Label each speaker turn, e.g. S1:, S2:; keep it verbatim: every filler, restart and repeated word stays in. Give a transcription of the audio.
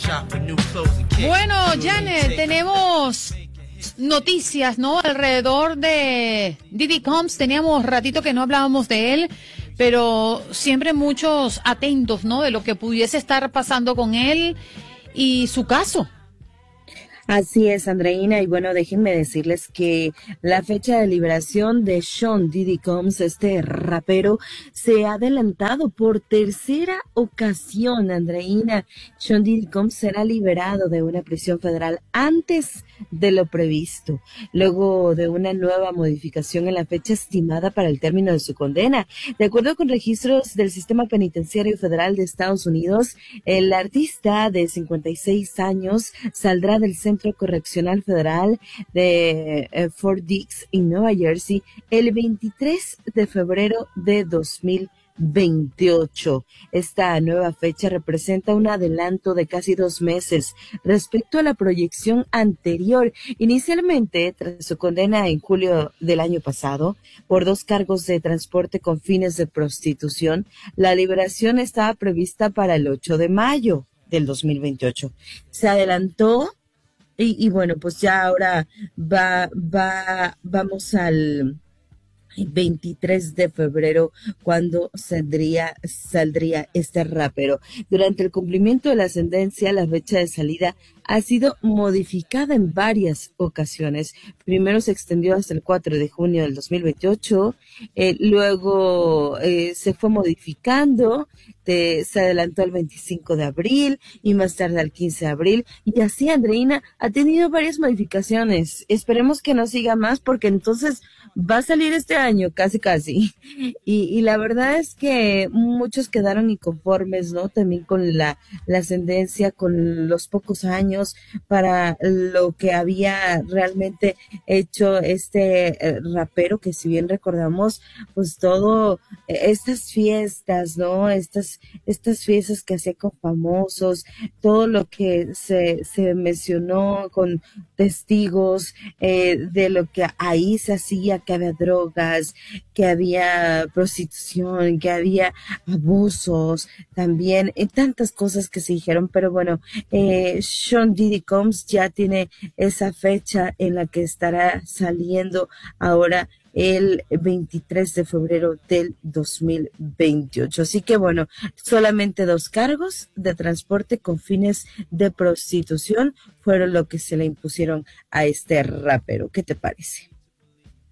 S1: Bueno, Janet, tenemos noticias, ¿no? Alrededor de Diddy Combs. Teníamos ratito que no hablábamos de él, pero siempre muchos atentos, ¿no? De lo que pudiese estar pasando con él y su caso.
S2: Así es, Andreina, y bueno, déjenme decirles que la fecha de liberación de Sean Diddy Combs, este rapero, se ha adelantado por tercera ocasión, Andreina. Sean Diddy Combs será liberado de una prisión federal antes de lo previsto, luego de una nueva modificación en la fecha estimada para el término de su condena. De acuerdo con registros del Sistema Penitenciario Federal de Estados Unidos, el artista de cincuenta y seis años saldrá del Centro Correccional Federal de eh, Fort Dix en Nueva Jersey el veintitrés de febrero de dos mil veintiocho. Esta nueva fecha representa un adelanto de casi dos meses respecto a la proyección anterior. Inicialmente, tras su condena en julio del año pasado por dos cargos de transporte con fines de prostitución, la liberación estaba prevista para el ocho de mayo del dos mil veintiocho. Se adelantó y, y bueno, pues ya ahora va, va, vamos al veintitrés de febrero, cuando saldría, saldría este rapero. Durante el cumplimiento de la sentencia, la fecha de salida ha sido modificada en varias ocasiones. Primero se extendió hasta el cuatro de junio del dos mil veintiocho, eh, luego eh, se fue modificando, de, se adelantó al veinticinco de abril y más tarde al quince de abril. Y así, Andreina, ha tenido varias modificaciones. Esperemos que no siga más, porque entonces va a salir este año, casi casi. Y, y la verdad es que muchos quedaron inconformes, ¿no? También con la, la sentencia, con los pocos años para lo que había realmente hecho este eh, rapero, que si bien recordamos, pues todo, eh, estas fiestas, ¿no? Estas, estas fiestas que hacía con famosos, todo lo que se, se mencionó con testigos, eh, de lo que ahí se hacía, que había drogas, que había prostitución, que había abusos, también, y tantas cosas que se dijeron, pero bueno, eh, Sean Diddy Combs ya tiene esa fecha en la que estará saliendo ahora el veintitrés de febrero del dos mil veintiocho. Así que bueno, solamente dos cargos de transporte con fines de prostitución fueron lo que se le impusieron a este rapero. ¿Qué te parece?